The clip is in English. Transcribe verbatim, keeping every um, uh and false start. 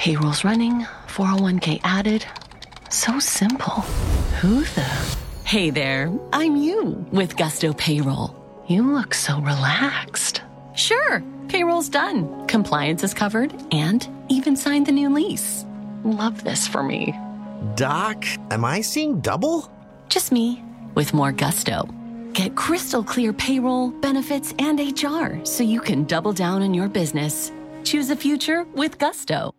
Payroll's running, four oh one k added. So simple. Who the? Hey there, I'm you with Gusto Payroll. You look so relaxed. Sure, payroll's done. Compliance is covered and even signed the new lease. Love this for me. Doc, am I seeing double? Just me with more gusto. Get crystal clear payroll, benefits, and H R so you can double down on your business. Choose a future with Gusto.